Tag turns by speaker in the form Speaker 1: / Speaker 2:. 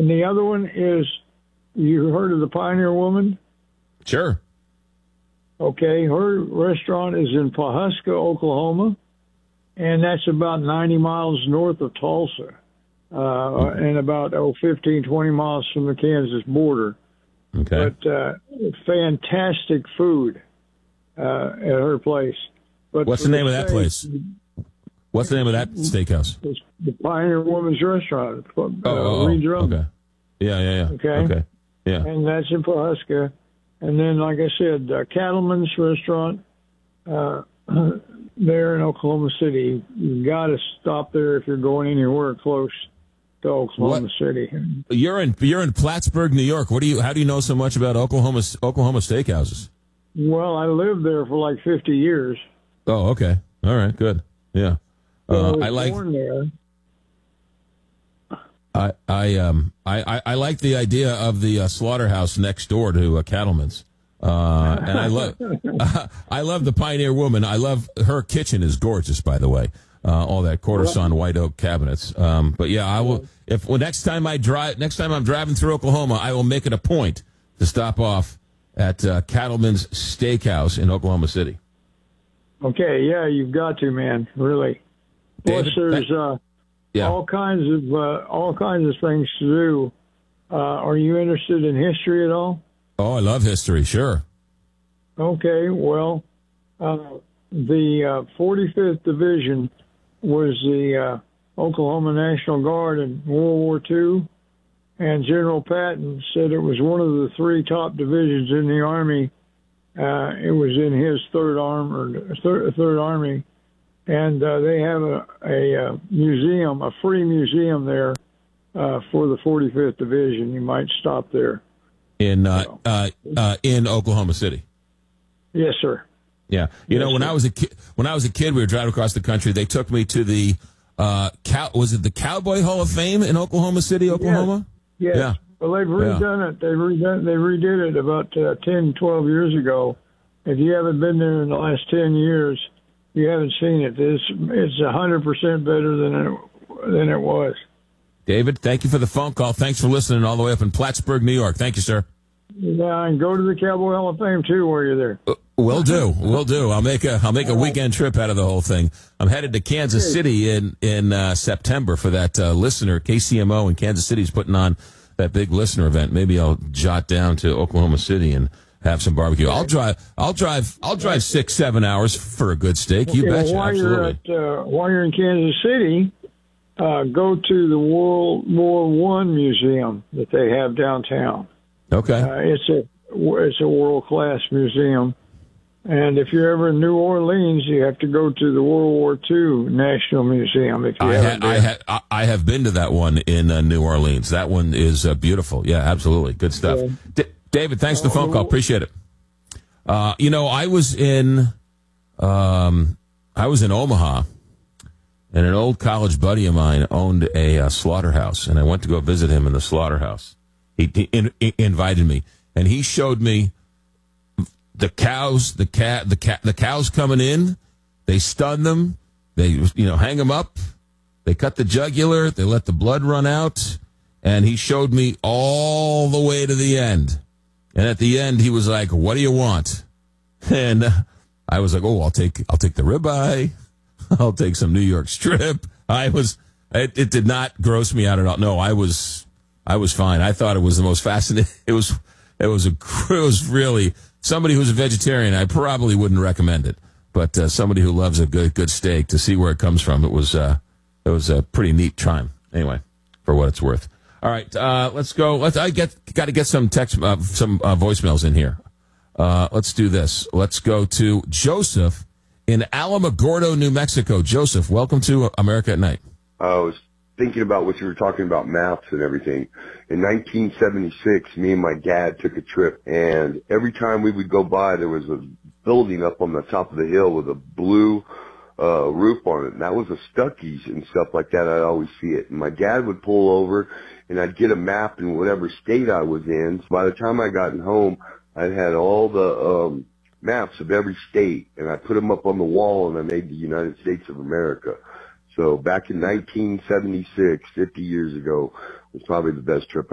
Speaker 1: And the other one is, you heard of the Pioneer Woman?
Speaker 2: Sure.
Speaker 1: Okay, her restaurant is in Pawhuska, Oklahoma, and that's about 90 miles north of Tulsa, and about 15, 20 miles from the Kansas border.
Speaker 2: Okay.
Speaker 1: But fantastic food at her place. But
Speaker 2: what's the name of that place? What's the name of that steakhouse?
Speaker 1: It's the Pioneer Woman's Restaurant.
Speaker 2: Reed Drum. Okay. Yeah. Okay. Yeah.
Speaker 1: And that's in Pawhuska. And then, like I said, Cattleman's Restaurant there in Oklahoma City. You've got to stop there if you're going anywhere close to Oklahoma City.
Speaker 2: You're in Plattsburgh, New York. How do you know so much about Oklahoma steakhouses?
Speaker 1: Well, I lived there for like 50 years.
Speaker 2: Oh, okay. All right, good. Yeah.
Speaker 1: I was born there.
Speaker 2: I like the idea of the slaughterhouse next door to Cattleman's, and I love the Pioneer Woman. I love her kitchen is gorgeous, by the way. All that quarter-sawn white oak cabinets. But yeah, I will. Next time I'm driving through Oklahoma, I will make it a point to stop off at Cattleman's Steakhouse in Oklahoma City.
Speaker 1: Okay, yeah, you've got to, man. Really. Plus, there's all kinds of things to do. Are you interested in history at all?
Speaker 2: Oh, I love history. Sure.
Speaker 1: Okay, well, the 45th Division was the Oklahoma National Guard in World War II, and General Patton said it was one of the three top divisions in the Army. It was in his third Army, and they have a museum, a free museum there for the 45th Division. You might stop there. In
Speaker 2: Oklahoma City.
Speaker 1: Yes, sir.
Speaker 2: Yeah, when I was a kid, we were driving across the country. They took me to the was it the Cowboy Hall of Fame in Oklahoma City, Oklahoma?
Speaker 1: Yes. Yeah. Well, they've redone it. They redid it about 10, 12 years ago. If you haven't been there in the last 10 years, you haven't seen it. It's 100% better than it was.
Speaker 2: David, thank you for the phone call. Thanks for listening all the way up in Plattsburgh, New York. Thank you, sir.
Speaker 1: Yeah, and go to the Cowboy Hall of Fame too while you're there.
Speaker 2: Will do. I'll make a weekend trip out of the whole thing. I'm headed to Kansas City in September for that listener. KCMO in Kansas City is putting on that big listener event. Maybe I'll jot down to Oklahoma City and have some barbecue. I'll drive 6-7 hours for a good steak. You betcha. Absolutely.
Speaker 1: While you're in Kansas City, go to the World War I museum that they have downtown.
Speaker 2: Okay.
Speaker 1: It's a world-class museum. And if you're ever in New Orleans, you have to go to the World War II National Museum.
Speaker 2: I have been to that one in New Orleans. That one is beautiful. Yeah, absolutely. Good stuff. David, thanks for the phone call. Appreciate it. I was in Omaha, and an old college buddy of mine owned a slaughterhouse, and I went to go visit him in the slaughterhouse. He invited me, and he showed me the cows, the cows coming in. They stun them. They, hang them up. They cut the jugular. They let the blood run out. And he showed me all the way to the end. And at the end, he was like, "What do you want?" And I was like, "Oh, I'll take the ribeye. I'll take some New York strip." It did not gross me out at all. No, I was fine. I thought it was the most fascinating. It was really somebody who's a vegetarian. I probably wouldn't recommend it, but somebody who loves a good steak, to see where it comes from, it was a pretty neat time. Anyway, for what it's worth. All right, let's go. Got to get some text, some voicemails in here. Let's do this. Let's go to Joseph in Alamogordo, New Mexico. Joseph, welcome to America at Night.
Speaker 3: I was thinking about what you were talking about, maps and everything. In 1976, me and my dad took a trip, and every time we would go by, there was a building up on the top of the hill with a blue roof on it, and that was a Stuckey's and stuff like that. I'd always see it. And my dad would pull over, and I'd get a map in whatever state I was in. So by the time I got home, I had all the maps of every state, and I put them up on the wall, and I made the United States of America. So back in 1976, 50 years ago, was probably the best trip